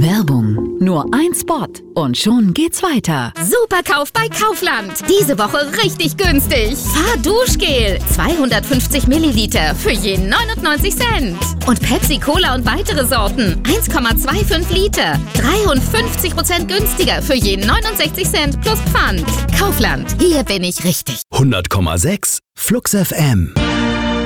Werbung. Nur ein Spot und schon geht's weiter. Superkauf bei Kaufland. Diese Woche richtig günstig. Fahrduschgel 250 Milliliter für je 99 Cent. Und Pepsi Cola und weitere Sorten 1,25 Liter. 53% günstiger für je 69 Cent plus Pfand. Kaufland. Hier bin ich richtig. 100,6 Flux FM.